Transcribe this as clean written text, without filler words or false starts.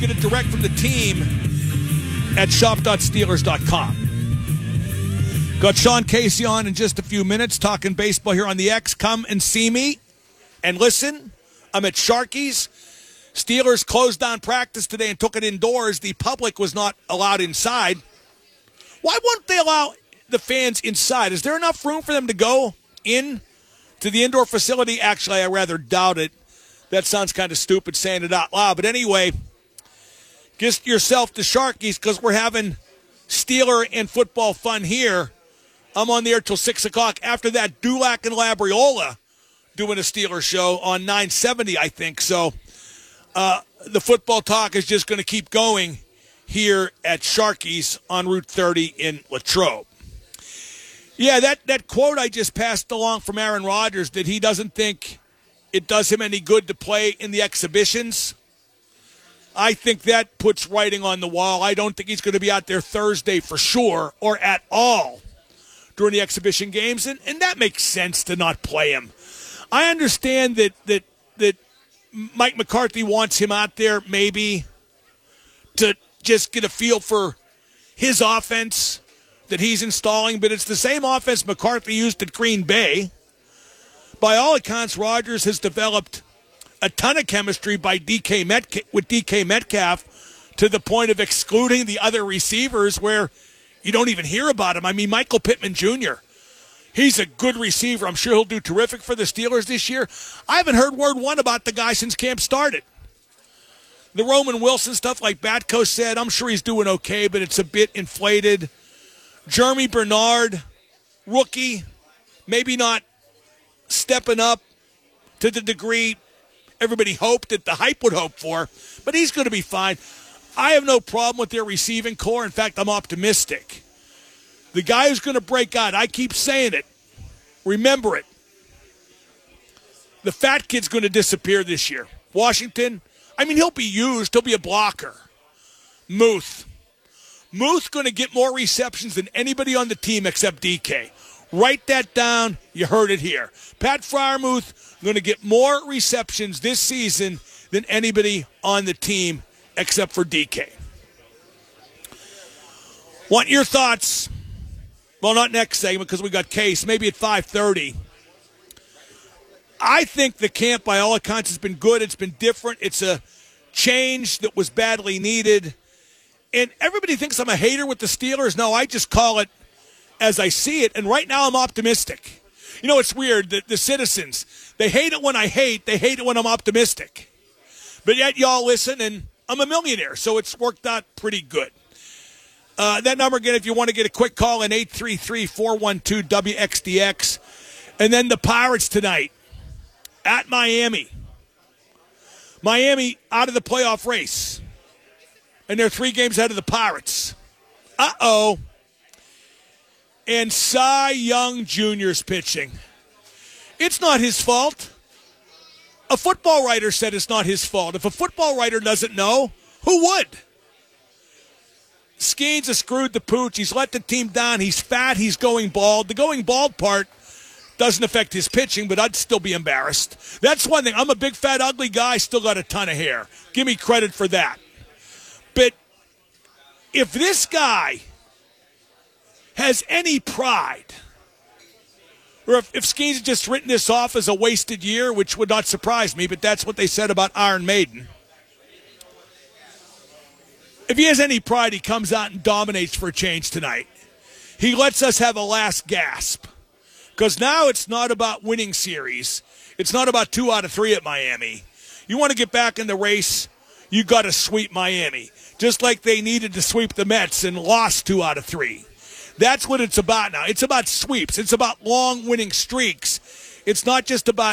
Get it direct from the team at shop.steelers.com. Got Sean Casey on in just a few minutes, talking baseball here on the X. Come and see me and listen. I'm at Sharky's. Steelers closed down practice today and took it indoors. The public was not allowed inside. Why won't they allow the fans inside? Is there enough room for them to go in to the indoor facility? Actually, I rather doubt it. That sounds kind of stupid saying it out loud. But anyway, get yourself to Sharky's because we're having Steeler and football fun here. I'm on the air till 6 o'clock. After that, Dulac and Labriola doing a Steeler show on 970, I think. So the football talk is just going to keep going here at Sharky's on Route 30 in Latrobe. Yeah, that quote I just passed along from Aaron Rodgers that he doesn't think it does him any good to play in the exhibitions. I think that puts writing on the wall. I don't think he's going to be out there Thursday for sure or at all during the exhibition games, and that makes sense to not play him. I understand that Mike McCarthy wants him out there maybe to just get a feel for his offense that he's installing, but it's the same offense McCarthy used at Green Bay. By all accounts, Rodgers has developed a ton of chemistry with DK Metcalf to the point of excluding the other receivers where you don't even hear about him. I mean, Michael Pittman Jr., he's a good receiver. I'm sure he'll do terrific for the Steelers this year. I haven't heard word one about the guy since camp started. The Roman Wilson stuff, like Batko said, I'm sure he's doing okay, but it's a bit inflated. Jeremy Bernard, rookie, maybe not stepping up to the degree everybody hoped that the hype would hope for, but he's going to be fine. I have no problem with their receiving core. In fact, I'm optimistic. The guy who's going to break out, I keep saying it, remember it, the fat kid's going to disappear this year. Washington, I mean, he'll be used. He'll be a blocker. Muth going to get more receptions than anybody on the team except DK. Write that down. You heard it here. Pat Freiermuth going to get more receptions this season than anybody on the team except for DK. Want your thoughts? Well, not next segment because we got Case. Maybe at 5:30. I think the camp, by all accounts, has been good. It's been different. It's a change that was badly needed. And everybody thinks I'm a hater with the Steelers. No, I just call it as I see it. And right now I'm optimistic. You know, it's weird. The citizens, they hate it when I hate. They hate it when I'm optimistic. But yet y'all listen, and I'm a millionaire, so it's worked out pretty good. That number again, if you want to get a quick call, in 833-412-WXDX. And then the Pirates tonight at Miami. Miami out of the playoff race. And they're 3 games ahead of the Pirates. Uh-oh. And Cy Young Jr.'s pitching. It's not his fault. A football writer said it's not his fault. If a football writer doesn't know, who would? Skeens has screwed the pooch. He's let the team down. He's fat. He's going bald. The going bald part doesn't affect his pitching, but I'd still be embarrassed. That's one thing. I'm a big, fat, ugly guy, still got a ton of hair. Give me credit for that. But if this guy has any pride, or if Skeens had just written this off as a wasted year, which would not surprise me, but that's what they said about Iron Maiden. If he has any pride, he comes out and dominates for a change tonight. He lets us have a last gasp. Because now it's not about winning series. It's not about 2 out of 3 at Miami. You want to get back in the race, you got to sweep Miami. Just like they needed to sweep the Mets and lost 2 out of 3. That's what it's about now. It's about sweeps. It's about long winning streaks. It's not just about